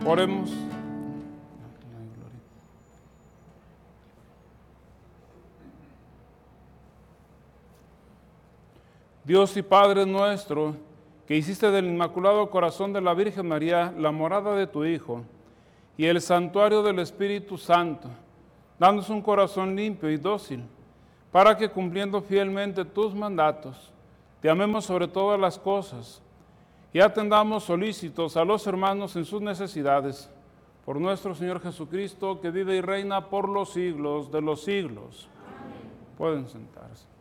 Oremos. Dios y Padre nuestro, que hiciste del Inmaculado Corazón de la Virgen María la morada de tu Hijo y el santuario del Espíritu Santo, dándonos un corazón limpio y dócil, para que cumpliendo fielmente tus mandatos, te amemos sobre todas las cosas y atendamos solícitos a los hermanos en sus necesidades, por nuestro Señor Jesucristo, que vive y reina por los siglos de los siglos. Amén. Pueden sentarse.